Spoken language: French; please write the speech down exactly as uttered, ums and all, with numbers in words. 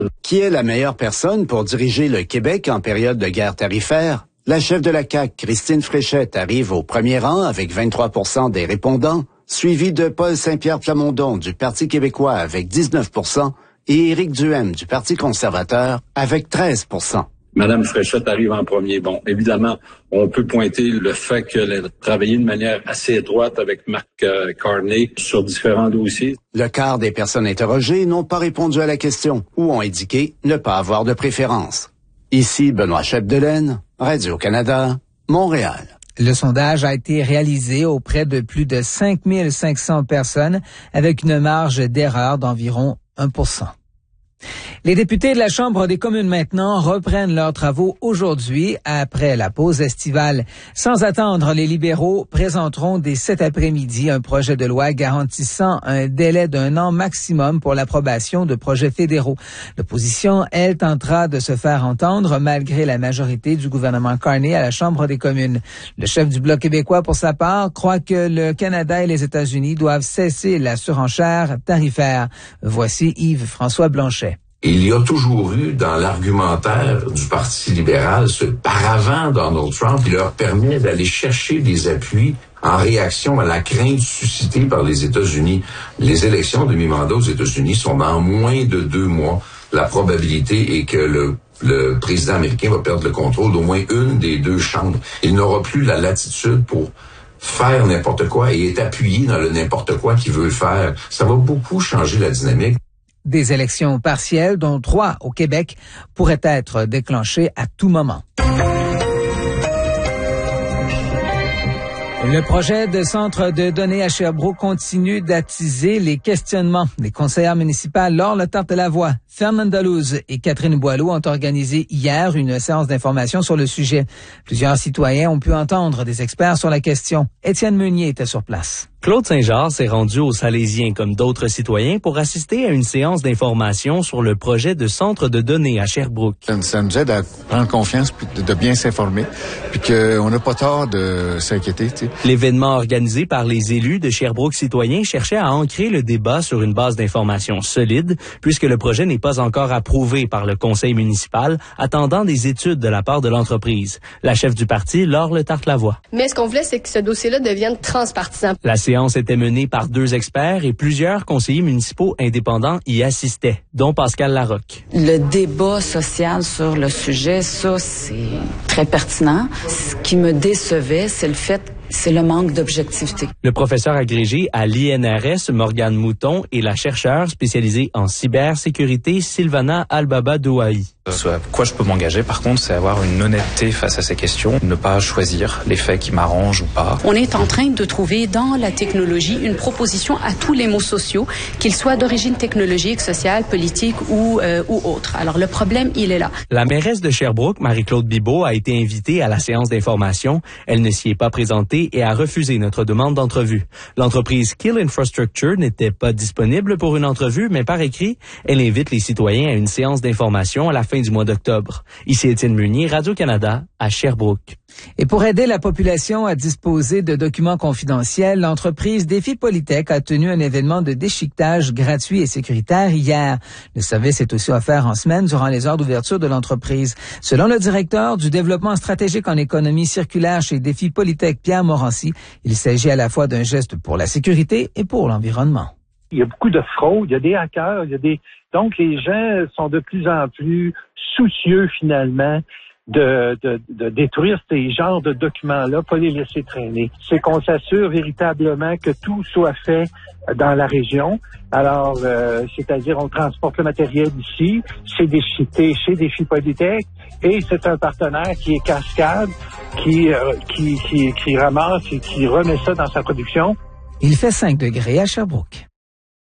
Qui est la meilleure personne pour diriger le Québec en période de guerre tarifaire? La chef de la C A Q, Christine Fréchette, arrive au premier rang avec vingt-trois pour cent des répondants, suivi de Paul Saint-Pierre Plamondon du Parti québécois avec dix-neuf pour cent et Éric Duhaime du Parti conservateur avec treize pour cent. Madame Fréchette arrive en premier. Bon, évidemment, on peut pointer le fait qu'elle a travaillé de manière assez étroite avec Marc euh, Carney sur différents dossiers. Le quart des personnes interrogées n'ont pas répondu à la question ou ont indiqué ne pas avoir de préférence. Ici Benoît Chapdelaine, Radio-Canada, Montréal. Le sondage a été réalisé auprès de plus de cinq mille cinq cents personnes avec une marge d'erreur d'environ un pour cent. Les députés de la Chambre des communes maintenant reprennent leurs travaux aujourd'hui après la pause estivale. Sans attendre, les libéraux présenteront dès cet après-midi un projet de loi garantissant un délai d'un an maximum pour l'approbation de projets fédéraux. L'opposition, elle, tentera de se faire entendre malgré la majorité du gouvernement Carney à la Chambre des communes. Le chef du Bloc québécois, pour sa part, croit que le Canada et les États-Unis doivent cesser la surenchère tarifaire. Voici Yves-François Blanchet. Il y a toujours eu dans l'argumentaire du Parti libéral ce paravent Donald Trump qui leur permet d'aller chercher des appuis en réaction à la crainte suscitée par les États-Unis. Les élections de mi-mandat aux États-Unis sont dans moins de deux mois. La probabilité est que le le président américain va perdre le contrôle d'au moins une des deux chambres. Il n'aura plus la latitude pour faire n'importe quoi et est appuyé dans le n'importe quoi qu'il veut faire. Ça va beaucoup changer la dynamique. Des élections partielles, dont trois au Québec, pourraient être déclenchées à tout moment. Le projet de centre de données à Sherbrooke continue d'attiser les questionnements. Les conseillères municipales Laure Letarte-Lavoie, Fernande Dallouz et Catherine Boileau ont organisé hier une séance d'information sur le sujet. Plusieurs citoyens ont pu entendre des experts sur la question. Étienne Meunier était sur place. Claude Saint-Georges s'est rendu aux Salésiens comme d'autres citoyens pour assister à une séance d'information sur le projet de centre de données à Sherbrooke. Ça nous aide à prendre confiance puis de bien s'informer puis qu'on n'a pas tort de s'inquiéter. Tu sais. L'événement organisé par les élus de Sherbrooke Citoyens cherchait à ancrer le débat sur une base d'information solide puisque le projet n'est pas encore approuvé par le conseil municipal, attendant des études de la part de l'entreprise. La chef du parti, Laure Letarte-Lavoie. Mais ce qu'on voulait, c'est que ce dossier-là devienne transpartisan. La La séance était menée par deux experts et plusieurs conseillers municipaux indépendants y assistaient, dont Pascal Larocque. Le débat social sur le sujet, ça, c'est très pertinent. Ce qui me décevait, c'est le fait c'est le manque d'objectivité. Le professeur agrégé à l'I N R S, Morgane Mouton, et la chercheure spécialisée en cybersécurité, Sylvana Albaba-Douahi. Ce à quoi je peux m'engager, par contre, c'est avoir une honnêteté face à ces questions, ne pas choisir les faits qui m'arrangent ou pas. On est en train de trouver dans la technologie une proposition à tous les mots sociaux, qu'ils soient d'origine technologique, sociale, politique ou, euh, ou autre. Alors le problème, il est là. La mairesse de Sherbrooke, Marie-Claude Bibeau, a été invitée à la séance d'information. Elle ne s'y est pas présentée et a refusé notre demande d'entrevue. L'entreprise Kill Infrastructure n'était pas disponible pour une entrevue, mais par écrit, elle invite les citoyens à une séance d'information à la fin du mois d'octobre. Ici Étienne Meunier, Radio-Canada, à Sherbrooke. Et pour aider la population à disposer de documents confidentiels, l'entreprise Défi Polytech a tenu un événement de déchiquetage gratuit et sécuritaire hier. Le service est aussi offert en semaine durant les heures d'ouverture de l'entreprise. Selon le directeur du développement stratégique en économie circulaire chez Défi Polytech, Pierre Morancy, il s'agit à la fois d'un geste pour la sécurité et pour l'environnement. Il y a beaucoup de fraude, il y a des hackers, il y a des donc les gens sont de plus en plus soucieux finalement de, de, de détruire ces genres de documents-là, pas les laisser traîner. C'est qu'on s'assure véritablement que tout soit fait dans la région. Alors, euh, c'est-à-dire on transporte le matériel ici, c'est déchiqueté chez Défi Polytech et c'est un partenaire qui est Cascade, qui, euh, qui, qui, qui ramasse et qui remet ça dans sa production. Il fait cinq degrés à Sherbrooke.